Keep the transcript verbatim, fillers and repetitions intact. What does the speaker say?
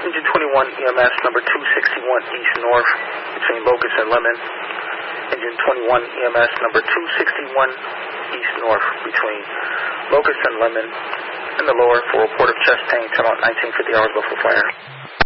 Engine twenty-one E M S number two sixty-one East North between Locust and Lemon. Engine twenty-one E M S number two sixty-one East North between Locust and Lemon in the lower for report of chest pain, turn out nineteen fifty hours left for fire.